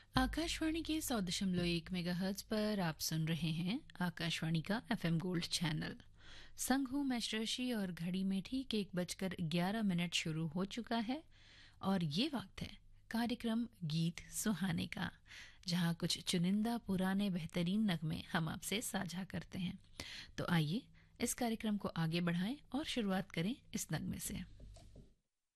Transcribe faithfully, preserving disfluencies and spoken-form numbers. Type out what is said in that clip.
आकाशवाणी के सौ दशमलव एक मेगाहर्ट्ज पर आप सुन रहे हैं आकाशवाणी का एफएम गोल्ड चैनल। संग हूं मैं श्रेयशी और घड़ी में ठीक एक बजकर ग्यारह मिनट शुरू हो चुका है और ये वक्त है कार्यक्रम गीत सुहाने का, जहां कुछ चुनिंदा पुराने बेहतरीन नगमे हम आपसे साझा करते हैं। तो आइए इस कार्यक्रम को आगे बढ़ाएं और शुरुआत करें इस नगमे से।